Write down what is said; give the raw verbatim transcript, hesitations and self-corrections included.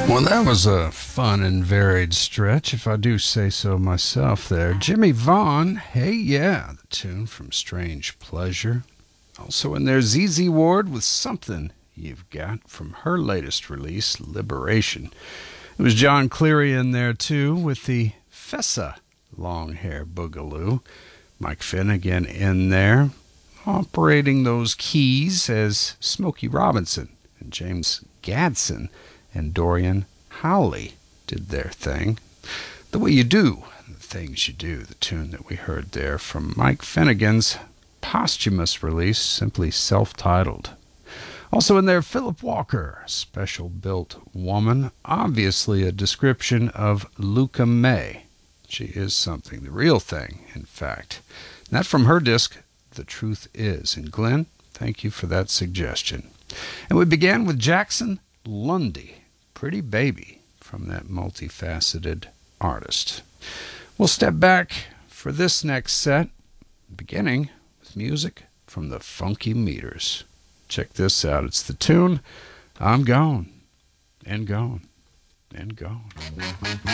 Well, that was a fun and varied stretch, if I do say so myself there. Jimmy Vaughn, Hey Yeah, the tune from Strange Pleasure. Also in there, Z Z Ward with Something You've Got from her latest release, Liberation. It was John Cleary in there, too, with the Fessa Long Hair Boogaloo. Mike Finnegan in there, operating those keys as Smokey Robinson and James Gadson and Dorian Howley did their thing. The Way You Do, The Things You Do, the tune that we heard there from Mike Finnegan's posthumous release, simply self-titled. Also in there, Philip Walker, Special Built Woman, obviously a description of Luca May. She is something, the real thing, in fact. And that from her disc, The Truth Is. And Glenn, thank you for that suggestion. And we began with Jackson Lundy, Pretty Baby, from that multifaceted artist. We'll step back for this next set, beginning with music from the Funky Meters. Check this out. It's the tune, I'm Gone, and Gone, and Gone.